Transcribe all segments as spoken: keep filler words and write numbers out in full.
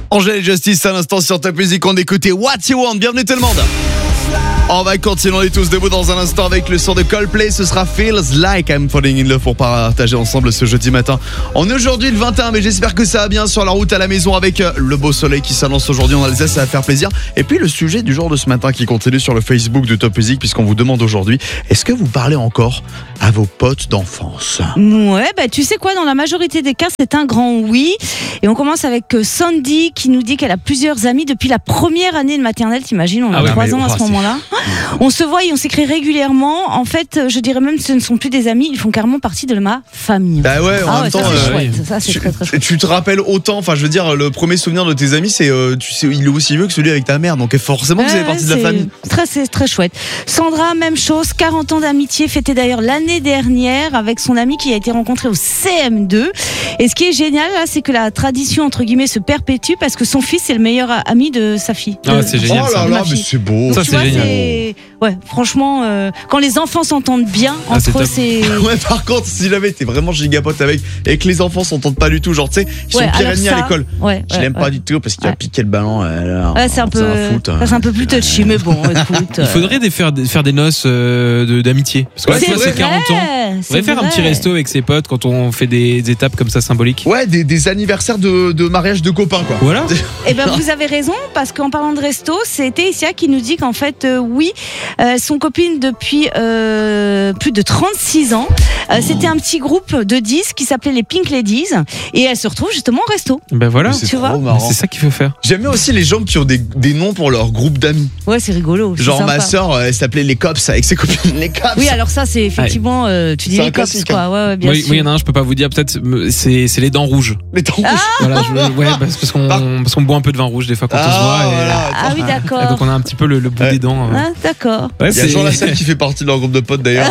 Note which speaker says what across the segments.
Speaker 1: Angèle et Justice à l'instant sur Top Music, on écoutait What You Want. Bienvenue tout le monde. On va continuer, on est tous debout dans un instant avec le son de Coldplay. Ce sera Feels Like I'm Falling in Love pour partager ensemble ce jeudi matin. On est aujourd'hui le vingt et un, mais j'espère que ça va bien sur la route à la maison avec le beau soleil qui s'annonce aujourd'hui en Alsace, ça va faire plaisir. Et puis le sujet du jour de ce matin qui continue sur le Facebook de Top Music, puisqu'on vous demande aujourd'hui, est-ce que vous parlez encore à vos potes d'enfance?
Speaker 2: Ouais, bah tu sais quoi, dans la majorité des cas, c'est un grand oui. Et on commence avec Sandy qui nous dit qu'elle a plusieurs amis depuis la première année de maternelle. T'imagines, on a
Speaker 1: Ah
Speaker 2: trois
Speaker 1: ouais,
Speaker 2: ans à
Speaker 1: oh,
Speaker 2: ce
Speaker 1: c'est...
Speaker 2: moment-là. On se voit et on s'écrit régulièrement. En fait, je dirais même que ce ne sont plus des amis, ils font carrément partie de ma famille.
Speaker 1: Bah ouais, en
Speaker 2: ah
Speaker 1: même
Speaker 2: ouais,
Speaker 1: temps,
Speaker 2: ça, c'est
Speaker 1: euh,
Speaker 2: chouette.
Speaker 1: oui.
Speaker 2: Ça, c'est
Speaker 1: tu,
Speaker 2: très, très chouette.
Speaker 1: tu te rappelles autant, enfin je veux dire, le premier souvenir de tes amis, c'est, euh, tu sais, il est aussi vieux que celui avec ta mère, donc forcément vous
Speaker 2: Ouais,
Speaker 1: avez partie de la
Speaker 2: c'est
Speaker 1: famille.
Speaker 2: Très, c'est très chouette. Sandra, même chose, quarante ans d'amitié, fêtée d'ailleurs l'année dernière avec son ami qui a été rencontré au C M deux. Et ce qui est génial là, c'est que la tradition entre guillemets se perpétue parce que son fils est le meilleur ami de sa fille.
Speaker 3: Ah,
Speaker 2: De-
Speaker 3: c'est génial.
Speaker 1: Oh là
Speaker 3: ça.
Speaker 1: là, mais c'est beau.
Speaker 2: Donc,
Speaker 3: Ça,
Speaker 2: tu
Speaker 3: c'est
Speaker 2: vois,
Speaker 3: génial.
Speaker 2: c'est- Ouais, franchement, euh, quand les enfants s'entendent bien
Speaker 3: Ah, c'est
Speaker 2: entre eux,
Speaker 3: top.
Speaker 2: c'est.
Speaker 1: Ouais, par contre, si jamais t'es vraiment gigapote avec et que les enfants s'entendent pas du tout, genre tu sais, ils sont
Speaker 2: Ouais,
Speaker 1: pire
Speaker 2: alors
Speaker 1: ennemis
Speaker 2: ça,
Speaker 1: à l'école.
Speaker 2: Ouais,
Speaker 1: Je
Speaker 2: ouais,
Speaker 1: l'aime
Speaker 2: ouais.
Speaker 1: pas du tout parce qu'il a
Speaker 2: Ouais.
Speaker 1: piqué le ballon. euh,
Speaker 2: Ouais, c'est un peu,
Speaker 1: un foot,
Speaker 2: ça, c'est un peu plus touchy, mais bon, écoute.
Speaker 3: Il faudrait des faire, faire des noces euh, de- d'amitié. Parce que
Speaker 1: Ouais,
Speaker 3: là,
Speaker 1: c'est
Speaker 3: toi,
Speaker 1: vrai.
Speaker 3: c'est quarante ans. On
Speaker 2: C'est
Speaker 3: va faire un petit
Speaker 2: vrai.
Speaker 3: resto avec ses potes quand on fait des étapes comme ça symboliques.
Speaker 1: Ouais, des, des anniversaires de, de mariage de copains quoi.
Speaker 3: Voilà.
Speaker 2: Eh ben, vous avez raison, parce qu'en parlant de resto, c'est Théicia qui nous dit qu'en fait, euh, oui, euh, elles sont copines depuis euh, plus de trente-six ans. Euh, C'était un petit groupe de dix qui s'appelait les Pink Ladies, et elles se retrouvent justement au resto.
Speaker 3: Ben voilà.
Speaker 1: Mais c'est
Speaker 2: tu
Speaker 1: trop
Speaker 2: vois.
Speaker 1: marrant.
Speaker 3: C'est ça qu'il faut faire.
Speaker 1: J'aime bien aussi les gens qui ont des, des noms pour leur groupe d'amis.
Speaker 2: Ouais, c'est rigolo. c'est
Speaker 1: Genre
Speaker 2: sympa.
Speaker 1: ma sœur, elle s'appelait les cops avec ses copines les cops.
Speaker 2: Oui, alors ça, c'est effectivement, euh, tu dis
Speaker 1: C'est un
Speaker 2: les cops,
Speaker 1: classique,
Speaker 2: quoi. Ouais, ouais, bien
Speaker 3: Oui,
Speaker 2: sûr.
Speaker 3: oui, il y en a un, je peux pas vous dire. Peut-être, euh, c'est c'est les dents rouges.
Speaker 1: Les dents rouges.
Speaker 3: Voilà. Je, ouais, parce, parce qu'on
Speaker 1: Ah.
Speaker 3: parce qu'on boit un peu de vin rouge des fois quand on se
Speaker 1: Ah,
Speaker 3: voit. Et,
Speaker 1: voilà.
Speaker 2: Ah oui,
Speaker 3: et
Speaker 2: d'accord.
Speaker 3: donc on a un petit peu le, le bout
Speaker 1: Ouais.
Speaker 3: des dents. euh.
Speaker 2: Ah, d'accord.
Speaker 3: Ouais,
Speaker 1: Il y a
Speaker 3: c'est
Speaker 1: Jean Lassalle qui fait partie de leur groupe de potes d'ailleurs.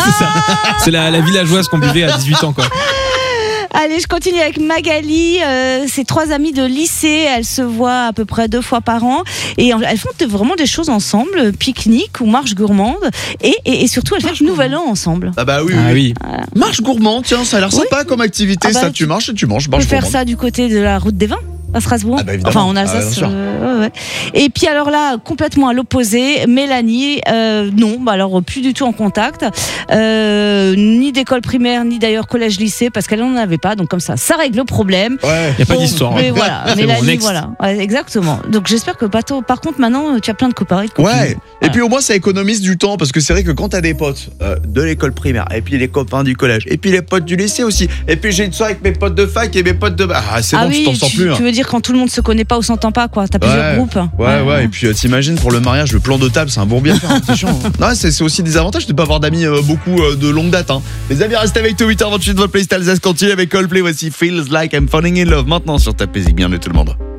Speaker 3: c'est la, la villageoise qu'on buvait à dix-huit ans, quoi.
Speaker 2: Allez, je continue avec Magali. Euh, c'est trois amies de lycée. Elles se voient à peu près deux fois par an. Et en- elles font de- vraiment des choses ensemble. Pique-nique ou marche gourmande. Et, et, et surtout, elles font le nouvel an ensemble.
Speaker 1: Ah bah oui,
Speaker 3: Ah
Speaker 1: oui.
Speaker 3: oui.
Speaker 1: Marche gourmand, tiens, ça a l'air
Speaker 2: Oui.
Speaker 1: sympa comme activité.
Speaker 2: Ah bah,
Speaker 1: ça,
Speaker 2: tu-
Speaker 1: tu marches et tu manges.
Speaker 2: On peut
Speaker 1: Marche
Speaker 2: faire
Speaker 1: gourmande.
Speaker 2: ça du côté de la route des vins à Strasbourg.
Speaker 1: Ah bah évidemment.
Speaker 2: Enfin, en
Speaker 1: Ah, bien
Speaker 2: Alsace.
Speaker 1: sûr.
Speaker 2: euh, ouais, ouais. Et puis alors là, complètement à l'opposé, Mélanie, euh, non, bah alors plus du tout en contact, euh, ni d'école primaire, ni d'ailleurs collège-lycée, parce qu'elle n'en avait pas. Donc comme ça, ça règle le problème.
Speaker 1: Ouais.
Speaker 3: Il y a pas
Speaker 2: Bon,
Speaker 3: d'histoire.
Speaker 2: Mais
Speaker 3: hein.
Speaker 2: voilà,
Speaker 3: C'est bon,
Speaker 2: Mélanie,
Speaker 3: next.
Speaker 2: voilà, ouais, exactement. Donc j'espère que bateau. Par contre, maintenant, tu as plein de copains et de copines.
Speaker 1: Ouais, et
Speaker 2: Voilà.
Speaker 1: puis au moins ça économise du temps parce que c'est vrai que quand t'as des potes euh, de l'école primaire et puis les copains du collège et puis les potes du lycée aussi et puis j'ai une soirée avec mes potes de fac et mes potes de ah c'est
Speaker 2: Ah
Speaker 1: bon
Speaker 2: oui,
Speaker 1: tu t'en sors
Speaker 2: tu,
Speaker 1: plus hein.
Speaker 2: tu veux dire quand tout le monde se connaît pas ou s'entend pas, quoi. T'as plusieurs
Speaker 1: Ouais.
Speaker 2: groupes.
Speaker 1: Ouais, ouais, et puis euh, t'imagines pour le mariage, le plan de table, c'est un bourbier à faire. hein, c'est chiant, hein. Non, c'est c'est aussi des avantages de pas avoir d'amis euh, beaucoup euh, de longue date. Hein. Les amis, restez avec nous, huit heures vingt-huit, votre playlist Alsace continue avec Coldplay. Voici Feels Like I'm Falling in Love maintenant sur ta musique. Bienvenue tout le monde.